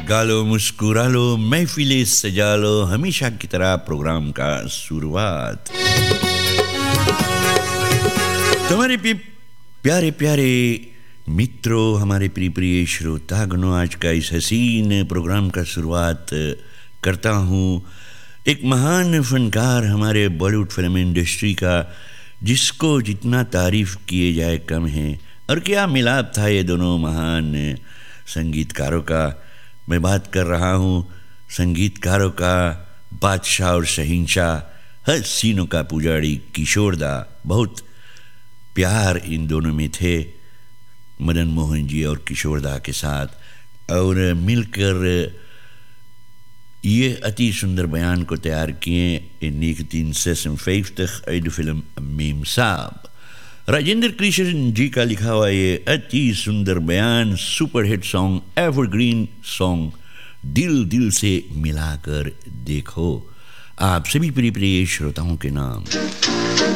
गा लो मुस्कुरा लो महफिलें सजा लो हमेशा की तरह प्रोग्राम का शुरुआत तुम्हारे प्यारे प्यारे मित्रों हमारे प्रिय प्रिय श्रोतागणों आज का इस हसीन प्रोग्राम का शुरुआत करता हूँ एक महान फनकार हमारे बॉलीवुड फिल्म इंडस्ट्री का जिसको जितना तारीफ किए जाए कम है और क्या मिलाप था ये दोनों महान संगीतकारों का। मैं बात कर रहा हूँ संगीतकारों का बादशाह और शहंशाह हसीनों का पुजारी किशोर दा। बहुत प्यार इन दोनों में थे मदन मोहन जी और किशोर दा के साथ और मिलकर ये अति सुंदर बयान को तैयार किए in 1956 uit de film meme साहब। राजेंद्र कृष्ण जी का लिखा हुआ ये अति सुंदर बयान super hit song evergreen song दिल दिल से मिलाकर देखो आप सभी प्रिय प्रिय श्रोताओं के नाम।